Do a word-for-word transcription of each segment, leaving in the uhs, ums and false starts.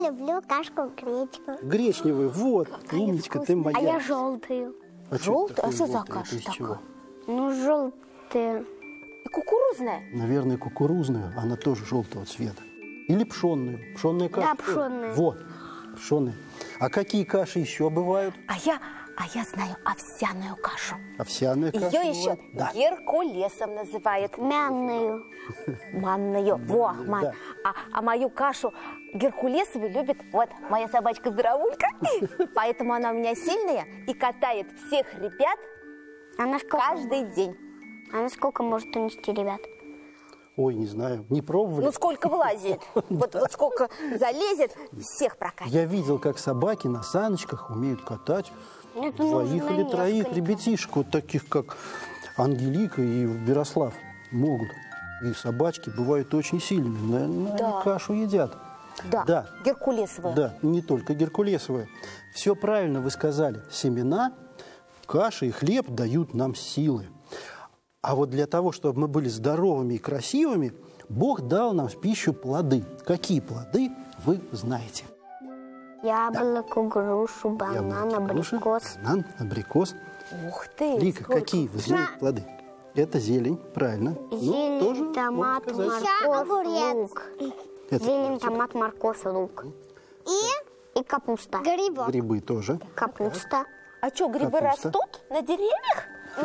Люблю кашку гречку. Гречневую, вот, Какая умничка, вкусная. ты моя. А я желтую. А чё Желтая? это А такое что за желтое? каша Это из чего? такая? Ну, желтая. И кукурузная? Наверное, кукурузную, она тоже желтого цвета. Или пшенную. Пшенная каша. Да, пшенная. Вот, пшенная. А какие каши еще бывают? А я, а я знаю овсяную кашу. Овсяная каша Ее еще бывает? Да. геркулесом называют. Мянную. Манную. Во, ман. Да. А, а мою кашу геркулесовую любит вот моя собачка Здоровулька. Поэтому она у меня сильная и катает всех ребят Она сколько, каждый день. она сколько может унести, ребят? Ой, не знаю, не пробовали? Ну, сколько влазит. Вот, вот сколько залезет, всех прокатит. Я видел, как собаки на саночках умеют катать Это двоих нужно или троих несколько. ребятишек, вот таких, как Ангелика и Ярослав, могут. И собачки бывают очень сильными, наверное, Да. они кашу едят. Да, Да. геркулесовая. Да, не только геркулесовые. Все правильно вы сказали. Семена, каша и хлеб дают нам силы. А вот для того, чтобы мы были здоровыми и красивыми, Бог дал нам в пищу плоды. Какие плоды, вы знаете. Яблоко, грушу, банан, Яблоки, груши, абрикос. банан, абрикос. Ух ты! Лика, сколько. какие вы знаете плоды? Это зелень, правильно. Ну, Зелень, тоже можно томат, сказать. морковь, лук. Это Зелень, томат, морковь, лук. И? И капуста. Грибок. грибы тоже. Капуста. А что, грибы Капуста. растут на деревьях?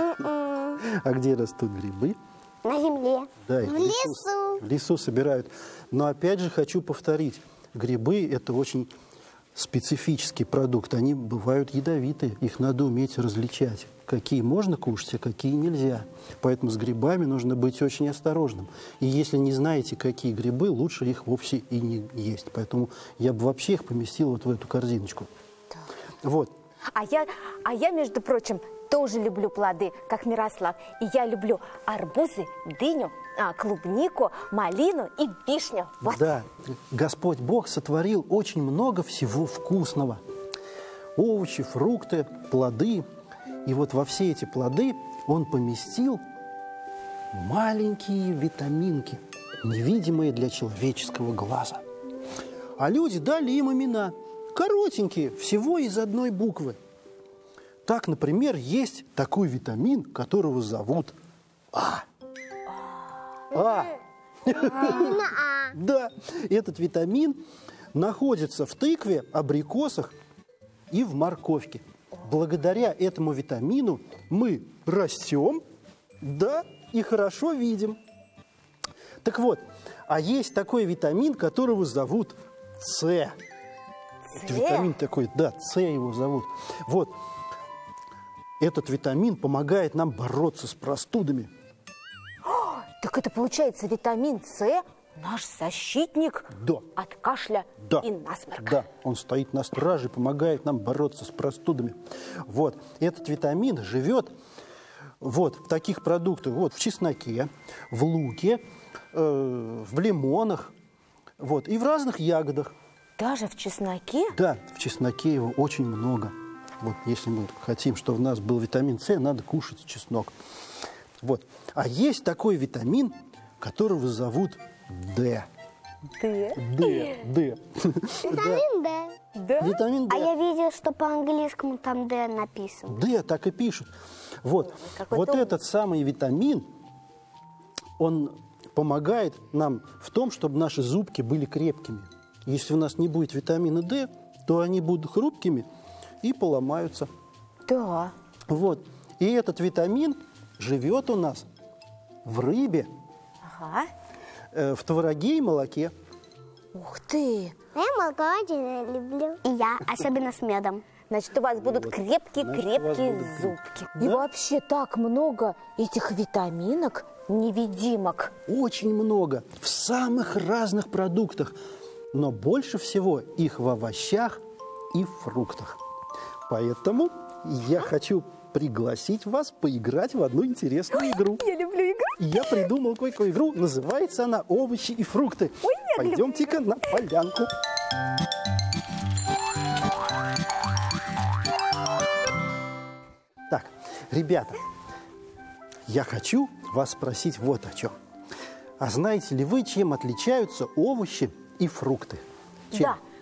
А где растут грибы? На земле. Да, их В лесу. В лесу собирают. Но опять же хочу повторить. Грибы – это очень специфический продукт. Они бывают ядовитые. Их надо уметь различать. Какие можно кушать, а какие нельзя. Поэтому с грибами нужно быть очень осторожным. И если не знаете, какие грибы, лучше их вовсе и не есть. Поэтому я бы вообще их поместил вот в эту корзиночку. Вот. А я, а я, между прочим, тоже люблю плоды, как Мирослав. И я люблю арбузы, дыню, а, клубнику, малину и вишню. Вот. Да, Господь Бог сотворил очень много всего вкусного. Овощи, фрукты, плоды. И вот во все эти плоды Он поместил маленькие витаминки, невидимые для человеческого глаза. А люди дали им имена, коротенькие, всего из одной буквы. Так, например, есть такой витамин, которого зовут А. А. Именно А. Да, этот витамин находится в тыкве, абрикосах и в морковке. Благодаря этому витамину мы растем, да, и хорошо видим. Так вот, а есть такой витамин, которого зовут С. Это витамин такой, да, С его зовут. Вот, этот витамин помогает нам бороться с простудами. Так это получается витамин С наш защитник Да. от кашля Да. и насморка. Да, он стоит на страже, помогает нам бороться с простудами. Вот, этот витамин живет вот в таких продуктах, вот в чесноке, в луке, э, в лимонах, вот, и в разных ягодах. Даже в чесноке? Да, в чесноке его очень много. Вот, если мы хотим, чтобы у нас был витамин С, надо кушать чеснок. Вот. А есть такой витамин, которого зовут Д. Д. Д. Д. Витамин Д. Да? Витамин А Д. я видел, что по-английскому там Д написано. Д так и пишут. Вот, какой вот ты этот самый витамин, он помогает нам в том, чтобы наши зубки были крепкими. Если у нас не будет витамина Д, то они будут хрупкими и поломаются. Да. Вот. И этот витамин живет у нас в рыбе, Ага. э, в твороге и молоке. Ух ты! Я молоко очень люблю. И я, особенно с медом. Значит, у вас будут Значит, у крепкие-крепкие вас будут зубки. Да. И вообще так много этих витаминок, невидимок. Очень много, в самых разных продуктах. Но больше всего их в овощах и в фруктах. Поэтому я хочу пригласить вас поиграть в одну интересную игру. Я люблю игру. Я придумал кое-какую игру, называется она «Овощи и фрукты». Ой, я Пойдемте-ка на полянку. Так, ребята, я хочу вас спросить вот о чем. А знаете ли вы, чем отличаются овощи и фрукты? Чем? Да,